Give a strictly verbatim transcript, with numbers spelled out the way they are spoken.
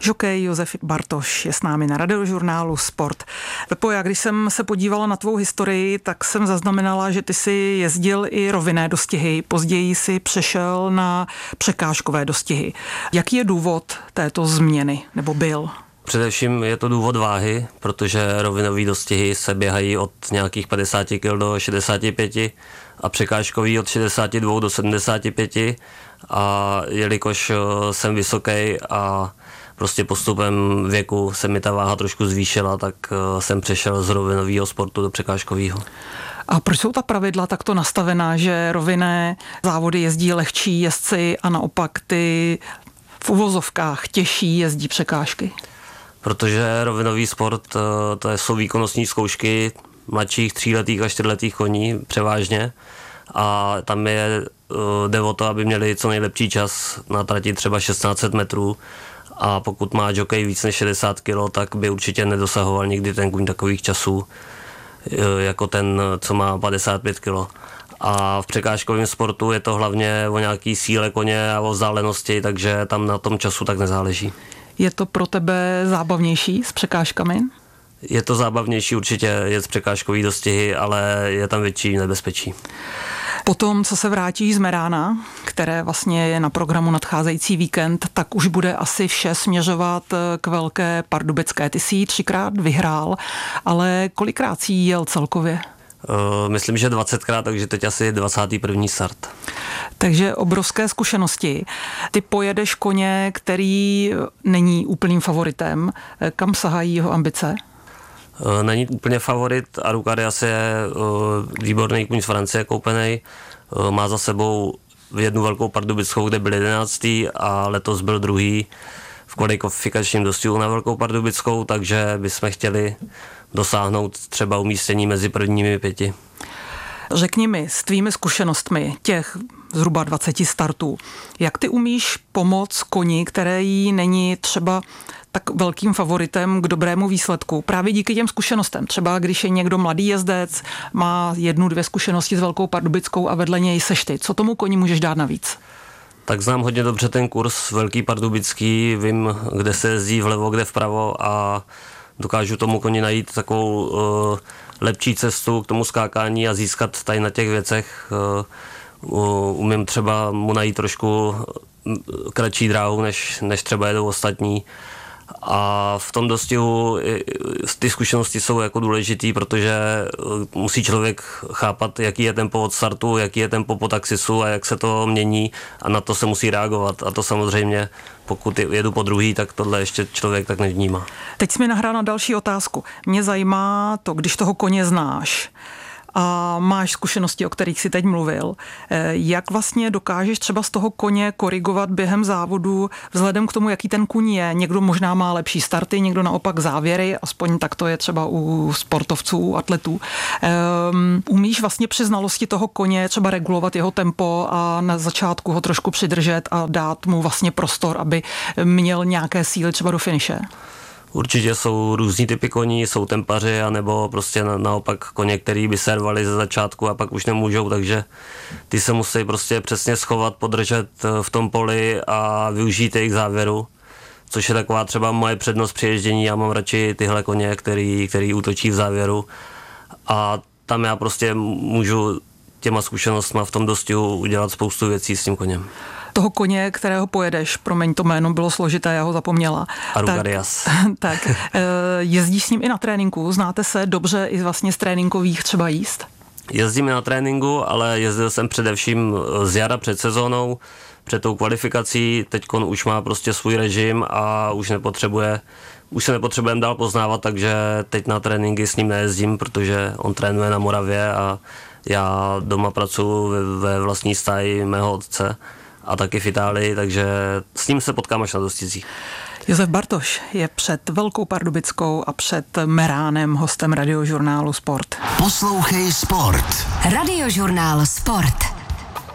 Žokej Josef Bartoš je s námi na Radiožurnálu Sport. Pepo, já když jsem se podívala na tvou historii, tak jsem zaznamenala, že ty si jezdil i rovinné dostihy, později si přešel na překážkové dostihy. Jaký je důvod této změny, nebo byl? Především je to důvod váhy, protože rovinové dostihy se běhají od nějakých padesát kilogramů do šedesáti pěti a překážkový od šedesáti dvou do sedmdesáti pěti, a jelikož jsem vysoký a prostě postupem věku se mi ta váha trošku zvýšila, tak jsem přešel z rovinového sportu do překážkového. A proč jsou ta pravidla takto nastavená, že rovinné závody jezdí lehčí jezdci a naopak ty v uvozovkách těžší jezdí překážky? Protože rovinový sport, to jsou výkonnostní zkoušky mladších tříletých a čtyřletých koní převážně, a tam je, jde o to, aby měli co nejlepší čas na trati třeba šestnáct set metrů, a pokud má jockey víc než šedesát kilogramů, tak by určitě nedosahoval nikdy ten kůň takových časů jako ten, co má padesát pět kilogramů. A v překážkovém sportu je to hlavně o nějaký síle koně a o vzdálenosti, takže tam na tom času tak nezáleží. Je to pro tebe zábavnější s překážkami? Je to zábavnější určitě, je z překážkový dostihy, ale je tam větší nebezpečí. Potom, co se vrátí z Merána, které vlastně je na programu nadcházející víkend, tak už bude asi vše směřovat k Velké Pardubické. Ty jsi ji třikrát vyhrál, ale kolikrát jsi jel celkově? Uh, myslím, že dvacetkrát, takže teď asi dvacátý první start. Takže obrovské zkušenosti. Ty pojedeš koně, který není úplným favoritem. Kam sahají jeho ambice? Uh, není úplně favorit. Arukarias je uh, výborný kůň z Francie koupený. Uh, má za sebou jednu Velkou Pardubickou, kde byl jedenáctý, a letos byl druhý v kvalifikačním dostihu na Velkou Pardubickou, takže bychom chtěli dosáhnout třeba umístění mezi prvními pěti. Řekni mi s tvými zkušenostmi těch zhruba dvaceti startů, jak ty umíš pomoct koni, který není třeba tak velkým favoritem k dobrému výsledku, právě díky těm zkušenostem. Třeba když je někdo mladý jezdec, má jednu, dvě zkušenosti s Velkou Pardubickou a vedle něj seš ty. Co tomu koni můžeš dát navíc? Tak znám hodně dobře ten kurz Velký Pardubický, vím, kde se jezdí vlevo, kde vpravo, a dokážu tomu koni najít takovou uh, lepší cestu k tomu skákání a získat tady na těch věcech. Uh, umím třeba mu najít trošku kratší dráhu, než, než třeba jedou ostatní. A v tom dostihu ty zkušenosti jsou jako důležitý, protože musí člověk chápat, jaký je tempo od startu, jaký je tempo po taxisu a jak se to mění, a na to se musí reagovat. A to samozřejmě, pokud jedu po druhý, tak tohle ještě člověk tak nevnímá. Teď jsi mi nahrál na další otázku. Mě zajímá to, když toho koně znáš a máš zkušenosti, o kterých si teď mluvil, jak vlastně dokážeš třeba z toho koně korigovat během závodu vzhledem k tomu, jaký ten kůň je. Někdo možná má lepší starty, někdo naopak závěry, aspoň tak to je třeba u sportovců, u atletů. Um, umíš vlastně při znalosti toho koně třeba regulovat jeho tempo a na začátku ho trošku přidržet a dát mu vlastně prostor, aby měl nějaké síly třeba do finiše? Určitě jsou různý typy koní, jsou tempaři, anebo prostě na, naopak koně, který by se rvali ze začátku a pak už nemůžou, takže ty se musí prostě přesně schovat, podržet v tom poli a využít jejich závěru, což je taková třeba moje přednost při ježdění. Já mám radši tyhle koně, který, který útočí v závěru, a tam já prostě můžu těma zkušenostma v tom dostihu udělat spoustu věcí s tím koněm. Toho koně, kterého pojedeš, promiň, to jméno bylo složité, já ho zapomněla. Arukarias. Tak, tak jezdíš s ním i na tréninku, znáte se dobře i vlastně z tréninkových třeba jízd? Jezdíme na tréninku, ale jezdil jsem především z jara před sezónou, před tou kvalifikací. Teďkon už má prostě svůj režim a už nepotřebuje, už se nepotřebujeme dál poznávat, takže teď na tréninky s ním nejezdím, protože on trénuje na Moravě a já doma pracuji ve vlastní stáji mého otce a taky v Itálii, takže s ním se potkám až na dosticích. Josef Bartoš je před Velkou Pardubickou a před Meránem hostem Radiožurnálu Sport. Poslouchej Sport. Radiožurnál Sport.